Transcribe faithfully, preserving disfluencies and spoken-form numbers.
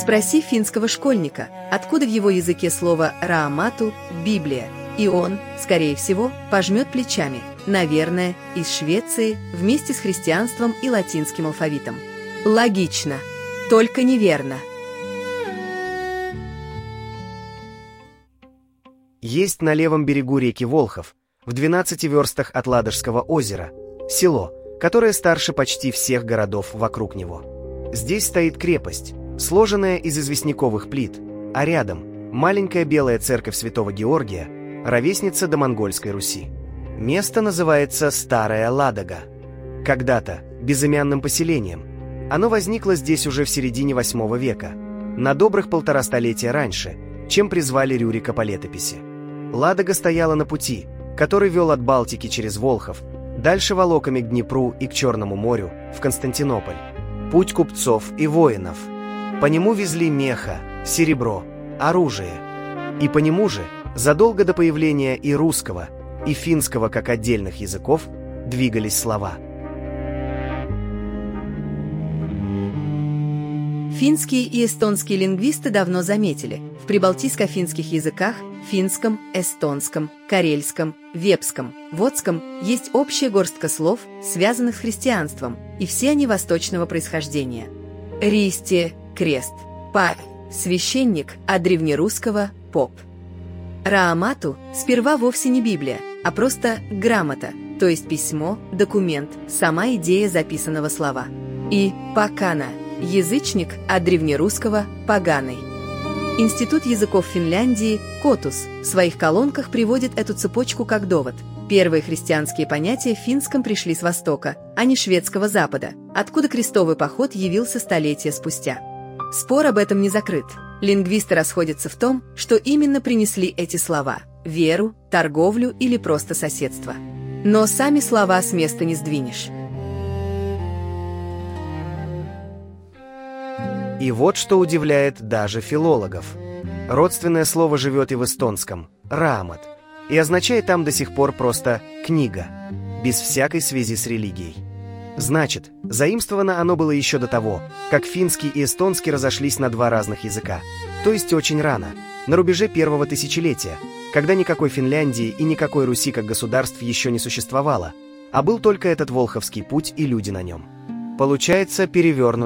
Спроси финского школьника, откуда в его языке слово «раамату» – «Библия», и он, скорее всего, пожмет плечами, наверное, из Швеции вместе с христианством и латинским алфавитом. Логично, только неверно. Есть на левом берегу реки Волхов, в двенадцати верстах от Ладожского озера, село, которое старше почти всех городов вокруг него. Здесь стоит крепость, сложенная из известняковых плит, а рядом маленькая белая церковь Святого Георгия, ровесница до Монгольской Руси. Место называется Старая Ладога. Когда-то безымянным поселением. Оно возникло здесь уже в середине восьмого века, на добрых полтора столетия раньше, чем призвали Рюрика по летописи. Ладога стояла на пути, который вел от Балтики через Волхов, дальше волоками к Днепру и к Черному морю, в Константинополь. Путь купцов и воинов. По нему везли меха, серебро, оружие. И по нему же, задолго до появления и русского, и финского как отдельных языков, двигались слова. Финские и эстонские лингвисты давно заметили, в прибалтийско-финских языках – финском, эстонском, карельском, вепском, водском – есть общая горстка слов, связанных с христианством, и все они восточного происхождения. Ристи – крест, павь – священник, от древнерусского – поп. Раамату сперва вовсе не Библия, а просто грамота, то есть письмо, документ, сама идея записанного слова. И пакана – язычник, от древнерусского «поганый». Институт языков Финляндии «Котус» в своих колонках приводит эту цепочку как довод. Первые христианские понятия в финском пришли с Востока, а не шведского Запада, откуда крестовый поход явился столетия спустя. Спор об этом не закрыт. Лингвисты расходятся в том, что именно принесли эти слова – веру, торговлю или просто соседство. Но сами слова с места не сдвинешь. И вот что удивляет даже филологов. Родственное слово живет и в эстонском – «раамат», и означает там до сих пор просто «книга», без всякой связи с религией. Значит, заимствовано оно было еще до того, как финский и эстонский разошлись на два разных языка, то есть очень рано, на рубеже первого тысячелетия, когда никакой Финляндии и никакой Руси как государств еще не существовало, а был только этот Волховский путь и люди на нем. Получается перевернутый